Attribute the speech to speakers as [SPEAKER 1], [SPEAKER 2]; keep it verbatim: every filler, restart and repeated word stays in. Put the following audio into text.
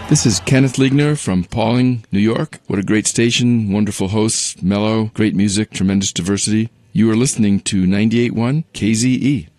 [SPEAKER 1] This is Kenneth Liegner from Pawling, New York. What a great station, wonderful hosts, mellow, great music, tremendous diversity. You are listening to ninety-eight point one K Z E.